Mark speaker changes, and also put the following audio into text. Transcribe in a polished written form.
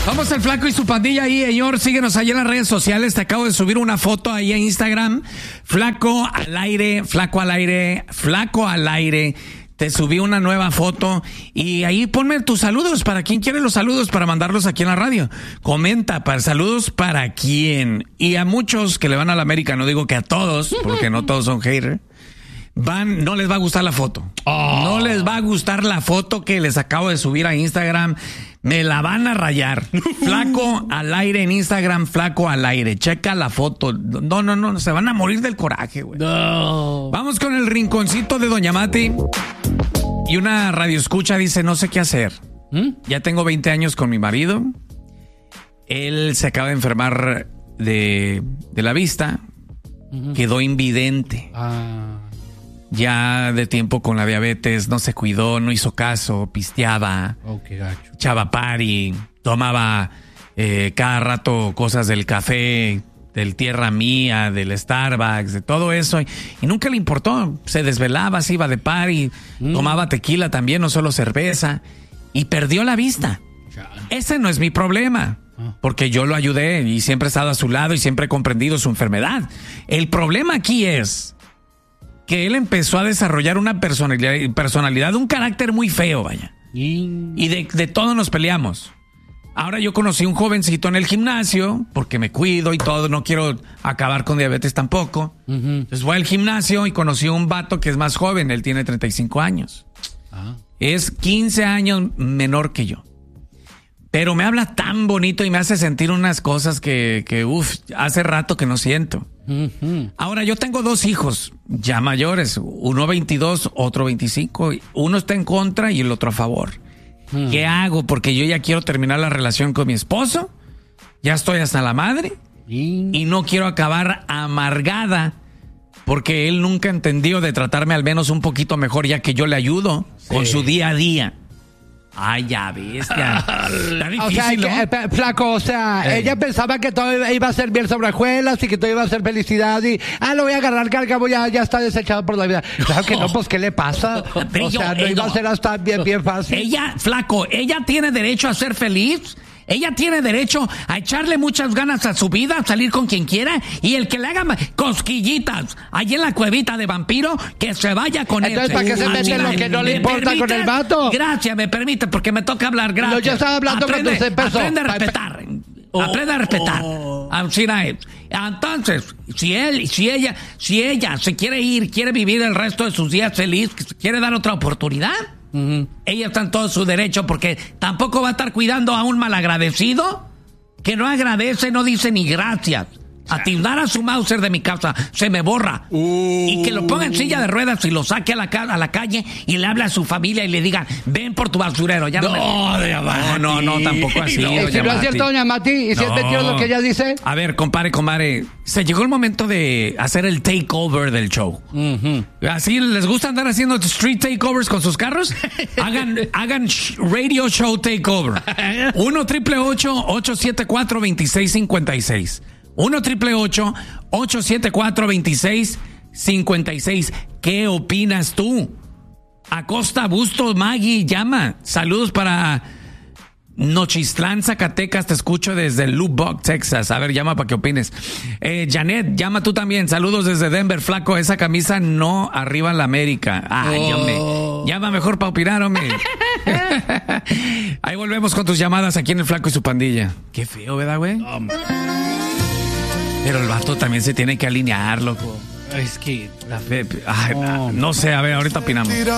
Speaker 1: Somos el Flaco y su pandilla ahí, señor. Síguenos ahí en las redes sociales. Te acabo de subir una foto ahí en Instagram. Flaco al aire, flaco al aire, flaco al aire. Te subí una nueva foto y ahí ponme tus saludos. ¿Para quién quiere los saludos para mandarlos aquí en la radio? Comenta, para saludos para quién. Y a muchos que le van a la América, no digo que a todos, porque no todos son haters, no les va a gustar la foto. No les va a gustar la foto que les acabo de subir a Instagram. Me la van a rayar. Flaco al aire en Instagram, flaco al aire. Checa la foto. No, se van a morir del coraje, güey. No. Vamos con el rinconcito de Doña Mati. Y una radioescucha dice, no sé qué hacer. Ya tengo 20 años con mi marido. Él se acaba de enfermar de la vista. Quedó invidente. Ya de tiempo con la diabetes, no se cuidó, no hizo caso, pisteaba,
Speaker 2: qué gacho.
Speaker 1: Echaba party, tomaba cada rato cosas del café, del Tierra Mía, del Starbucks, de todo eso, y nunca le importó. Se desvelaba, se iba de party, tomaba tequila también, no solo cerveza, y perdió la vista. Ese no es mi problema, porque yo lo ayudé y siempre he estado a su lado y siempre he comprendido su enfermedad. El problema aquí es que él empezó a desarrollar una personalidad, un carácter muy feo, vaya. Y de todo nos peleamos. Ahora yo conocí un jovencito en el gimnasio, porque me cuido y todo, no quiero acabar con diabetes tampoco. Entonces voy al gimnasio y conocí a un vato que es más joven, él tiene 35 años. Es 15 años menor que yo. Pero me habla tan bonito y me hace sentir unas cosas que hace rato que no siento. Ahora, yo tengo 2 hijos ya mayores, uno 22, otro 25. Uno está en contra y el otro a favor. ¿Qué hago? Porque yo ya quiero terminar la relación con mi esposo. Ya estoy hasta la madre. Y no quiero acabar amargada porque él nunca entendió de tratarme al menos un poquito mejor, ya que yo le ayudo con su día a día. Ay, ya bestia. Está difícil, ¿no?
Speaker 2: Flaco, ella pensaba que todo iba a ser bien sobre hojuelas y que todo iba a ser felicidad y, lo voy a agarrar, que al cabo ya está desechado por la vida. Claro que no, pues, ¿qué le pasa? No iba a ser hasta bien fácil.
Speaker 1: Ella, Flaco, ella tiene derecho a ser feliz. Ella tiene derecho a echarle muchas ganas a su vida, a salir con quien quiera, y el que le haga cosquillitas allí en la cuevita de vampiro, que se vaya con él.
Speaker 2: Entonces, ¿para qué se mete lo que no le importa con el vato?
Speaker 1: Gracias, me permite, porque me toca hablar, gracias.
Speaker 2: No, yo estaba hablando cuando se empezó.
Speaker 1: Aprende a respetar. Aprende a respetar. Entonces, si ella se quiere ir, quiere vivir el resto de sus días feliz, quiere dar otra oportunidad, ella está en todo su derecho, porque tampoco va a estar cuidando a un malagradecido que no agradece, no dice ni gracias. A tirar a su Mauser de mi casa, se me borra. Y que lo ponga en silla de ruedas y lo saque a la calle y le hable a su familia y le diga, ven por tu basurero. Ya no, tampoco así.
Speaker 2: No. ¿Y si no es cierto, Doña Mati? ¿Y si es mentira lo que ella dice?
Speaker 1: A ver, comadre, se llegó el momento de hacer el takeover del show. ¿Así les gusta andar haciendo street takeovers con sus carros? Hagan radio show takeover. 1-888-874-2656. 1-888-874-2656. ¿Qué opinas tú? Acosta, Bustos, Maggie, llama. Saludos para Nochistlán, Zacatecas. Te escucho desde Lubbock, Texas. A ver, llama para que opines. Janet, llama tú también. Saludos desde Denver. Flaco, esa camisa no arriba la América. Llama mejor para opinar, hombre. Ahí volvemos con tus llamadas aquí en el Flaco y su pandilla. Qué feo, ¿verdad, güey? Pero el vato también se tiene que alinear, loco.
Speaker 2: Es que
Speaker 1: no sé, a ver, ahorita opinamos.